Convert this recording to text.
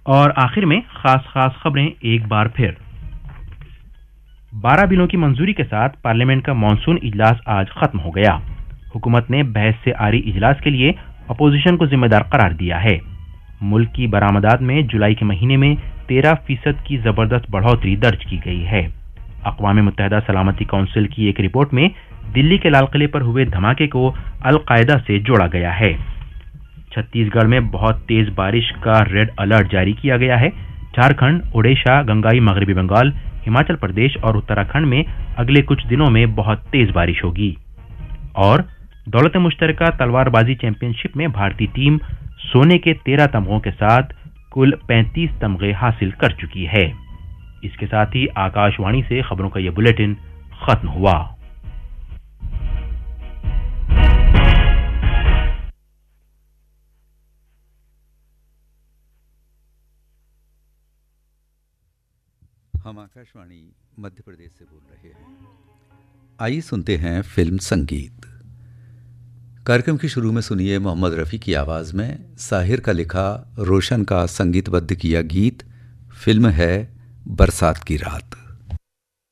और आखिर में खास खबरें एक बार फिर। 12 बिलों की मंजूरी के साथ पार्लियामेंट का मॉनसून इजलास आज खत्म हो गया। हुकूमत ने बहस से आरी इजलास के लिए अपोजिशन को जिम्मेदार करार दिया है। मुल्क की बरामदात में जुलाई के महीने में 13% की जबरदस्त बढ़ोतरी दर्ज की गई है। अक़वाम मुत्तहिदा सलामती काउंसिल की एक रिपोर्ट में दिल्ली के लाल किले पर हुए धमाके को अल-कायदा से जोड़ा गया है। छत्तीसगढ़ में बहुत तेज बारिश का रेड अलर्ट जारी किया गया है। झारखंड, ओडिशा, गंगाई मगरबी बंगाल, हिमाचल प्रदेश और उत्तराखंड में अगले कुछ दिनों में बहुत तेज बारिश होगी। और दौलत मुश्तरका तलवारबाजी चैंपियनशिप में भारतीय टीम सोने के 13 तमगों के साथ कुल 35 तमगे हासिल कर चुकी है। इसके साथ ही आकाशवाणी से खबरों का यह बुलेटिन खत्म हुआ। हम आकाशवाणी मध्य प्रदेश से बोल रहे हैं। आइए सुनते हैं फिल्म संगीत। कार्यक्रम की शुरू में सुनिए मोहम्मद रफ़ी की आवाज़ में साहिर का लिखा, रोशन का संगीतबद्ध किया गीत। फिल्म है बरसात की रात।